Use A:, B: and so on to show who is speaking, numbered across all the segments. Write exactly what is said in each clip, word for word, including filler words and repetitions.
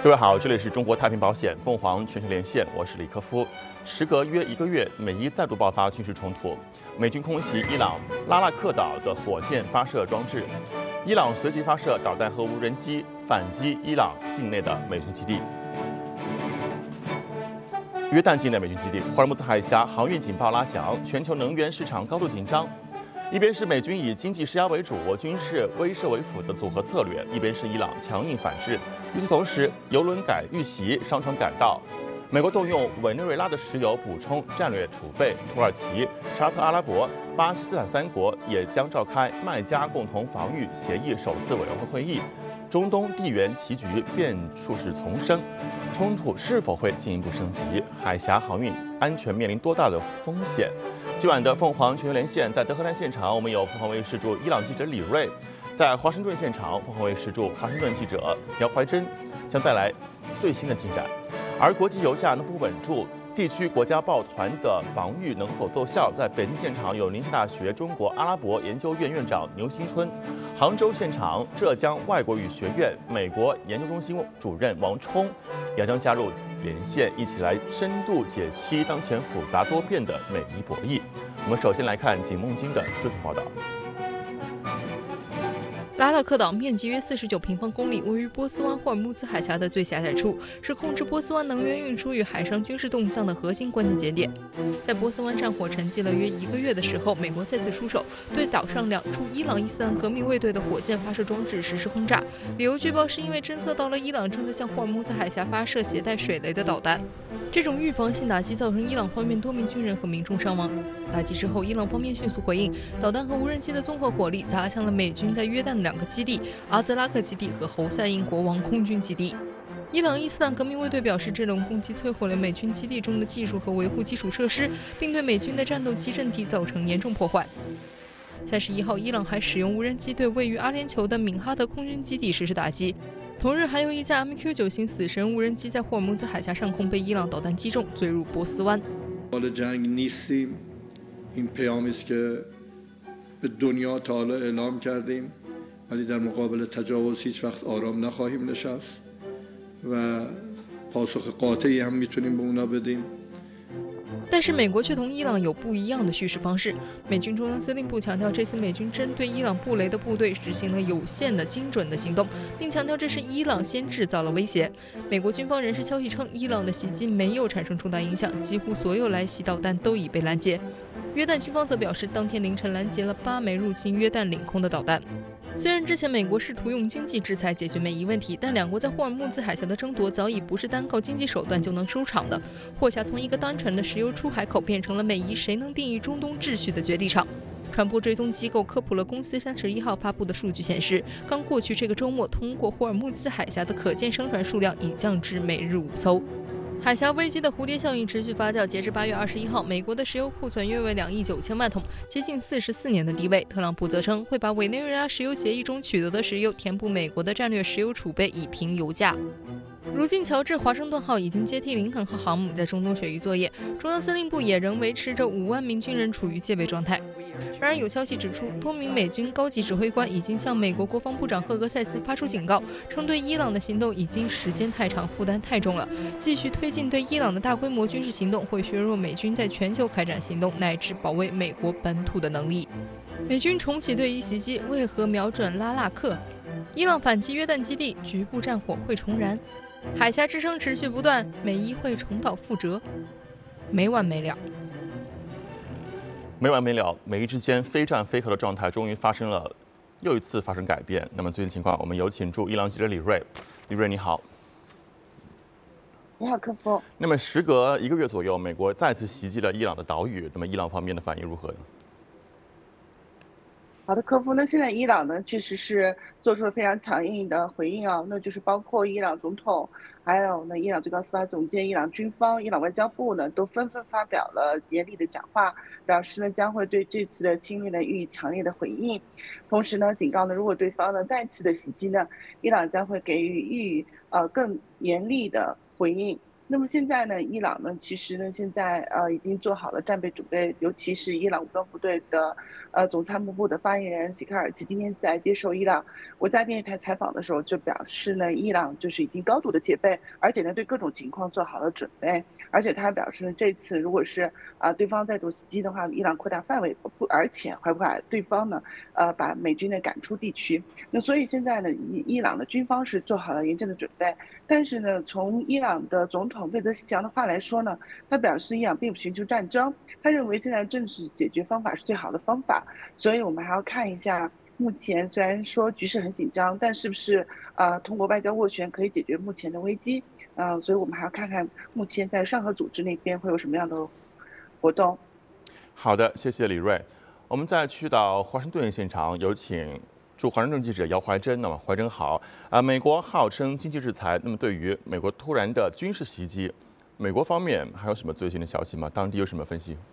A: 各位好，这里是中国太平保险凤凰全球连线，我是李科夫。时隔约一个月，美伊再度爆发军事冲突，美军空袭伊朗拉纳克岛的火箭发射装置，伊朗随即发射导弹和无人机反击伊朗境内的美军基地。约旦境内美军基地，霍尔木兹海峡航运警报拉响，全球能源市场高度紧张。一边是美军以经济施压为主、军事威慑为辅的组合策略，一边是伊朗强硬反制。与此同时，油轮改遇袭，商船赶到。美国动用委内瑞拉的石油补充战略储备，土耳其、沙特阿拉伯、巴基斯坦三国也将召开麦加共同防御协议首次委员会会议。中东地缘棋局变数是丛生，冲突是否会进一步升级？海峡航运安全面临多大的风险？今晚的凤凰全球连线在德黑兰现场，我们有凤凰卫视驻伊朗记者李锐，在华盛顿现场，凤凰卫视驻华盛顿记者姚怀珍将带来最新的进展。而国际油价能否稳住？地区国家抱团的防御能否奏效？在北京现场有宁夏大学中国阿拉伯研究院院长牛新春，杭州现场浙江外国语学院美国研究中心主任王冲也将加入连线，一起来深度解析当前复杂多变的美伊博弈。我们首先来看景梦金的追图报道。
B: 拉纳克岛面积约四十九平方公里，位于波斯湾霍尔木兹海峡的最狭窄处，是控制波斯湾能源运输与海上军事动向的核心关键节点。在波斯湾战火沉寂了约一个月的时候，美国再次出手，对岛上两处伊朗伊斯兰革命卫队的火箭发射装置实施轰炸。理由据报是因为侦测到了伊朗正在向霍尔木兹海峡发射携带水雷的导弹。这种预防性打击造成伊朗方面多名军人和民众伤亡。打击之后，伊朗方面迅速回应，导弹和无人机的综合火力砸向了美军在约旦的两个基地阿兹拉克基地和侯赛因国王空军基地。伊朗伊斯兰革命卫队表示，这种攻击摧毁了美军基地中的技术和维护基础设施，并对美军的战斗机阵地造成严重破坏。三十一号，伊朗还使用无人机对位于阿联酋的敏哈德空军基地实施打击。同日，还有一架 M Q 九 型死神无人机在霍尔木兹海峡上空被伊朗导弹击中，坠入波斯湾。
C: این پیامی است که به دنیا تا حالا اعلام کردیم ولی در مقابل تجاوز هیچ وقت آرام نخواهیم نشست و پاسخ قاطعی هم میتونیم به اونا بدیم。
B: 但是美国却同伊朗有不一样的叙事方式。美军中央司令部强调，这次美军针对伊朗布雷的部队执行了有限的、精准的行动，并强调这是伊朗先制造了威胁。美国军方人士消息称，伊朗的袭击没有产生重大影响，几乎所有来袭导弹都已被拦截。约旦军方则表示，当天凌晨拦截了八枚入侵约旦领空的导弹。虽然之前美国试图用经济制裁解决美伊问题，但两国在霍尔木兹海峡的争夺早已不是单靠经济手段就能收场的。霍峡从一个单纯的石油出海口变成了美伊谁能定义中东秩序的决地场。传播追踪机构科普勒公司三十一号发布的数据显示，刚过去这个周末通过霍尔木兹海峡的可见商船数量已降至每日五艘。海峡危机的蝴蝶效应持续发酵，截至八月二十一号，美国的石油库存约为两亿九千万桶，接近四十四年的低位。特朗普则称会把委内瑞拉石油协议中取得的石油填补美国的战略石油储备，以平油价。如今，乔治华盛顿号已经接替林肯号航母在中东水域作业，中央司令部也仍维持着五万名军人处于戒备状态。然而，有消息指出，多名美军高级指挥官已经向美国国防部长赫格塞斯发出警告，称对伊朗的行动已经时间太长，负担太重了。继续推进对伊朗的大规模军事行动，会削弱美军在全球开展行动乃至保卫美国本土的能力。美军重启对伊袭击，为何瞄准拉纳克？伊朗反击约旦基地，局部战火会重燃。海峡之声持续不断，美伊会重蹈覆辙，没完没了。
A: 没完没了，美伊之间非战非和的状态终于发生了，又一次发生改变。那么最近情况，我们有请驻伊朗记者李锐。李锐，你好。
D: 你好，科夫。
A: 那么时隔一个月左右，美国再次袭击了伊朗的岛屿，那么伊朗方面的反应如何呢？
D: 好的，科夫。那现在伊朗呢，确实是做出了非常强硬的回应啊，那就是包括伊朗总统，还有呢伊朗最高司法总监、伊朗军方、伊朗外交部呢，都纷纷发表了严厉的讲话，表示呢将会对这次的侵略呢予以强烈的回应，同时呢警告呢，如果对方呢再次的袭击呢，伊朗将会给予予以呃更严厉的回应。那么现在呢，伊朗呢，其实呢，现在呃已经做好了战备准备，尤其是伊朗武装部队的呃，总参谋部的发言人吉卡尔奇今天在接受伊朗国家电视台采访的时候就表示呢，伊朗就是已经高度的戒备，而且呢对各种情况做好了准备。而且他还表示呢，这次如果是啊、呃、对方再度袭击的话，伊朗扩大范围不，而且会把对方呢呃把美军呢赶出地区。那所以现在呢，伊伊朗的军方是做好了严正的准备。但是呢，从伊朗的总统贝泽西强的话来说呢，他表示伊朗并不寻求战争，他认为现在政治解决方法是最好的方法。所以我们还要看一下，目前虽然说局势很紧张，但是不是呃通过外交斡旋可以解决目前的危机？嗯、呃，所以我们还要看看目前在上合组织那边会有什么样的活动。
A: 好的，谢谢李锐。我们再去到华盛顿现场，有请驻华盛顿记者姚怀珍。那么，怀珍好啊、呃，美国号称经济制裁，那么对于美国突然的军事袭击，美国方面还有什么最新的消息吗？当地有什么分析？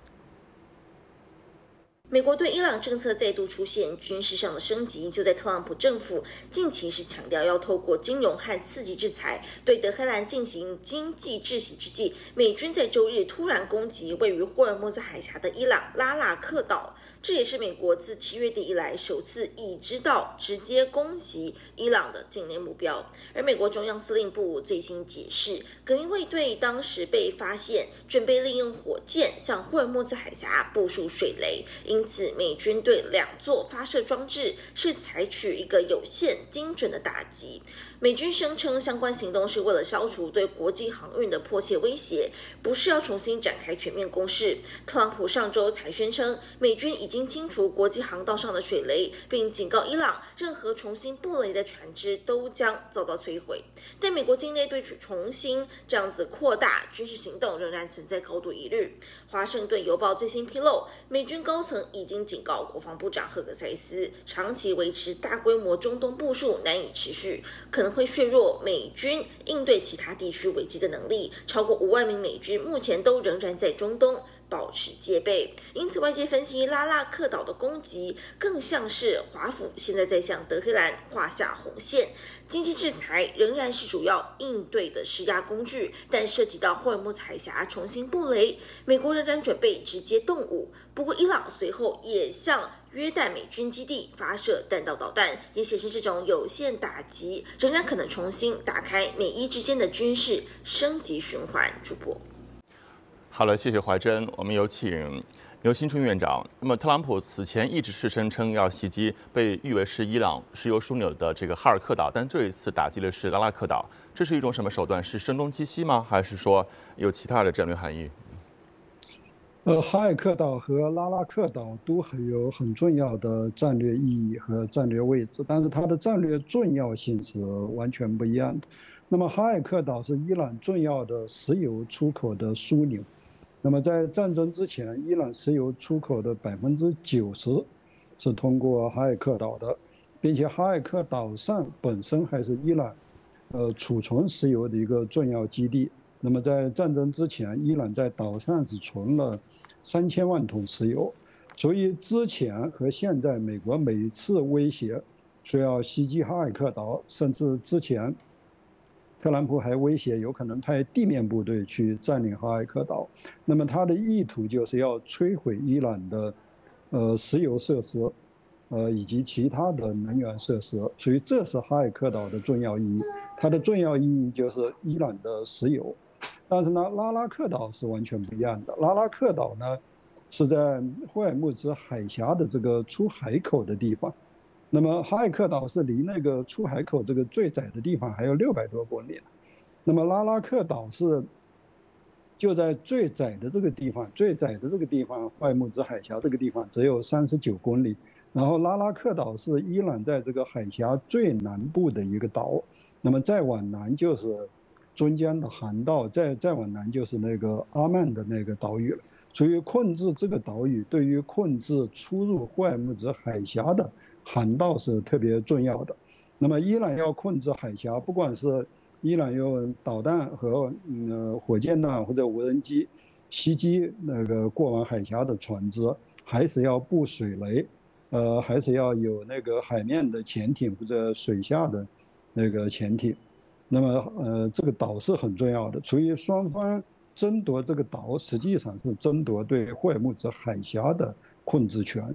E: 美国对伊朗政策再度出现军事上的升级，就在特朗普政府近期是强调要透过金融和刺激制裁对德黑兰进行经济制裁之际，美军在周日突然攻击位于霍尔木兹海峡的伊朗拉纳克岛，这也是美国自七月底以来首次已知道直接攻击伊朗的境内目标。而美国中央司令部最新解释，革命卫队当时被发现准备利用火箭向霍尔木兹海峡部署水雷，因此美军对两座发射装置是采取一个有限精准的打击。美军声称相关行动是为了消除对国际航运的迫切威胁，不是要重新展开全面攻势。特朗普上周才宣称美军已经清除国际航道上的水雷，并警告伊朗任何重新布雷的船只都将遭到摧毁。但美国境内对重新这样子扩大军事行动仍然存在高度疑虑。华盛顿邮报最新披露，美军高层已经警告国防部长赫格塞斯，长期维持大规模中东部署难以持续，可能会削弱美军应对其他地区危机的能力。超过五万名美军目前都仍然在中东保持戒备，因此外界分析拉纳克岛的攻击更像是华府现在在向德黑兰画下红线。经济制裁仍然是主要应对的施压工具，但涉及到霍尔木兹海峡重新布雷，美国仍然准备直接动武。不过伊朗随后也向约旦美军基地发射弹道导弹，也显示这种有限打击仍然可能重新打开美伊之间的军事升级循环。主播，
A: 好了，谢谢怀珍。我们有请刘新春院长。那么，特朗普此前一直是声称要袭击被誉为是伊朗石油枢纽的这个哈尔克岛，但这一次打击的是拉纳克岛，这是一种什么手段？是声东击西吗？还是说有其他的战略含义？
F: 呃，哈尔克岛和拉纳克岛都很有很重要的战略意义和战略位置，但是它的战略重要性是完全不一样的。那么，哈尔克岛是伊朗重要的石油出口的枢纽。那么，在战争之前，伊朗石油出口的百分之九十是通过哈尔克岛的，并且哈尔克岛上本身还是伊朗呃储存石油的一个重要基地。那么在战争之前，伊朗在岛上只存了三千万桶石油，所以之前和现在，美国每一次威胁说要袭击哈尔克岛，甚至之前，特朗普还威胁有可能派地面部队去占领哈尔克岛。那么他的意图就是要摧毁伊朗的呃石油设施，呃以及其他的能源设施。所以这是哈尔克岛的重要意义。它的重要意义就是伊朗的石油。但是呢，拉纳克岛是完全不一样的。拉纳克岛呢，是在霍尔木兹海峡的这个出海口的地方。那么哈尔克岛是离那个出海口这个最窄的地方还有六百多公里。那么拉纳克岛是就在最窄的这个地方，最窄的这个地方，霍尔木兹海峡这个地方只有三十九公里。然后拉纳克岛是伊朗在这个海峡最南部的一个岛。那么再往南就是中间的航道，再再往南就是那个阿曼的那个岛屿了。所以控制这个岛屿，对于控制出入霍尔木兹海峡的航道是特别重要的。那么伊朗要控制海峡，不管是伊朗用导弹和嗯火箭弹或者无人机袭击那个过往海峡的船只，还是要布水雷，呃，还是要有那个海面的潜艇或者水下的那个潜艇。那么，呃，这个岛是很重要的，所以双方争夺这个岛，实际上是争夺对霍尔木兹海峡的控制权。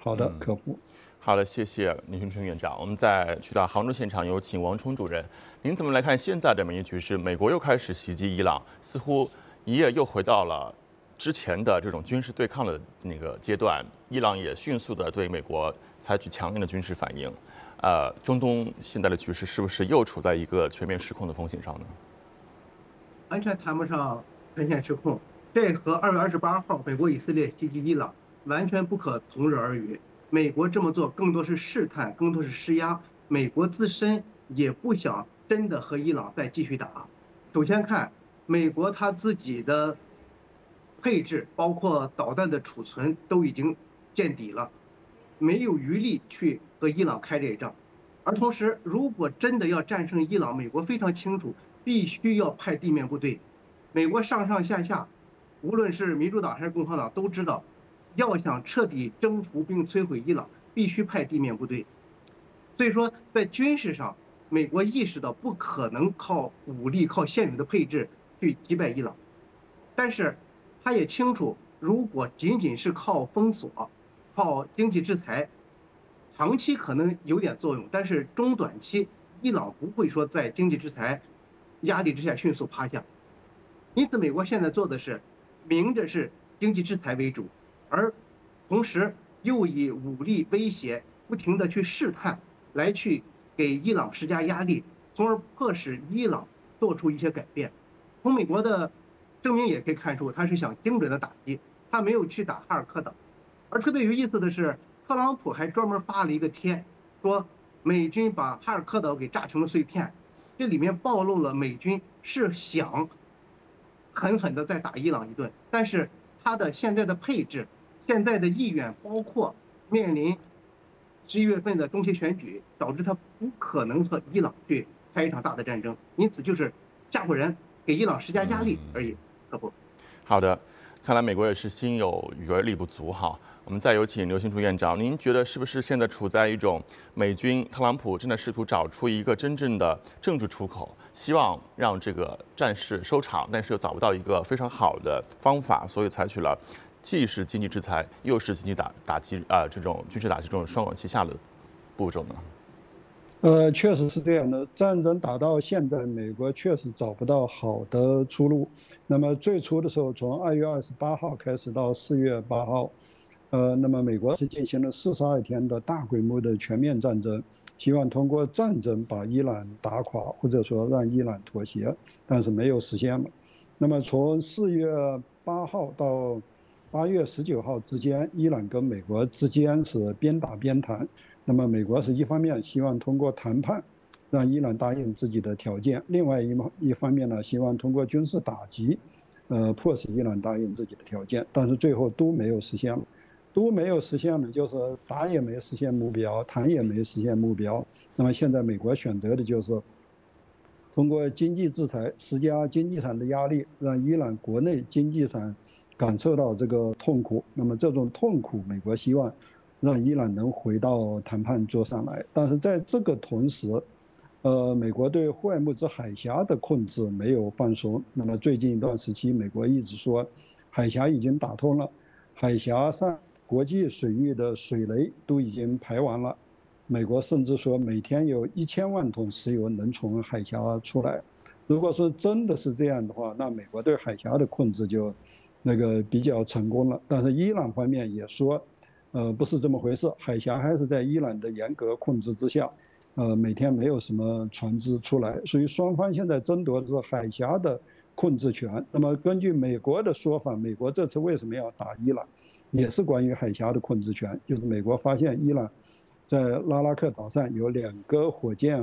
F: 好的克服。
A: 嗯、好的，谢谢李春春院长。我们再去到杭州现场，有请王冲主任。您怎么来看现在的美伊局势？美国又开始袭击伊朗，似乎一夜又回到了之前的这种军事对抗的那个阶段。伊朗也迅速的对美国采取强硬的军事反应。呃，中东现在的局势是不是又处在一个全面失控的风险上呢？
G: 完全谈不上全面失控，这和二月二十八号美国以色列袭击伊朗完全不可同日而语。美国这么做更多是试探，更多是施压。美国自身也不想真的和伊朗再继续打。首先看美国他自己的配置，包括导弹的储存都已经见底了，没有余力去和伊朗开这一仗。而同时，如果真的要战胜伊朗，美国非常清楚，必须要派地面部队。美国上上下下，无论是民主党还是共和党都知道，要想彻底征服并摧毁伊朗，必须派地面部队。所以说，在军事上，美国意识到不可能靠武力、靠现有的配置去击败伊朗，但是他也清楚，如果仅仅是靠封锁、靠经济制裁，长期可能有点作用，但是中短期，伊朗不会说在经济制裁压力之下迅速趴下。因此，美国现在做的是，明着是经济制裁为主，而同时又以武力威胁，不停的去试探，来去给伊朗施加压力，从而迫使伊朗做出一些改变。从美国的声明也可以看出，他是想精准的打击，他没有去打哈尔科岛。而特别有意思的是，特朗普还专门发了一个帖，说美军把哈尔科岛给炸成了碎片，这里面暴露了美军是想狠狠的再打伊朗一顿，但是他的现在的配置、现在的意愿，包括面临十一月份的中期选举，导致他不可能和伊朗去开一场大的战争，因此就是吓唬人，给伊朗施加压力而已。可不。
A: 好的，看来美国也是心有余而力不足哈。我们再有请刘兴初院长，您觉得是不是现在处在一种美军特朗普正在试图找出一个真正的政治出口，希望让这个战事收场，但是又找不到一个非常好的方法，所以采取了既是经济制裁又是经济打打击啊、呃、这种军事打击这种双管齐下的步骤呢？
F: 呃，确实是这样的。战争打到现在，美国确实找不到好的出路。那么最初的时候，从二月二十八号开始到四月八号，呃，那么美国是进行了四十二天的大规模的全面战争，希望通过战争把伊朗打垮，或者说让伊朗妥协，但是没有实现了。那么从四月八号到八月十九号之间，伊朗跟美国之间是边打边谈。那么美国是一方面希望通过谈判让伊朗答应自己的条件，另外一一方面呢，希望通过军事打击，呃，迫使伊朗答应自己的条件，但是最后都没有实现了，都没有实现了，就是打也没实现目标，谈也没实现目标。那么现在美国选择的就是通过经济制裁施加经济上的压力，让伊朗国内经济上感受到这个痛苦。那么这种痛苦，美国希望让伊朗能回到谈判桌上来，但是在这个同时，呃，美国对霍尔木兹海峡的控制没有放松。那么最近一段时期，美国一直说海峡已经打通了，海峡上国际水域的水雷都已经排完了。美国甚至说每天有一千万桶石油能从海峡出来。如果说真的是这样的话，那美国对海峡的控制就那个比较成功了。但是伊朗方面也说，呃，不是这么回事，海峡还是在伊朗的严格控制之下，呃，每天没有什么船只出来，所以双方现在争夺的是海峡的控制权。那么根据美国的说法，美国这次为什么要打伊朗，也是关于海峡的控制权，就是美国发现伊朗在拉拉克岛上有两个火箭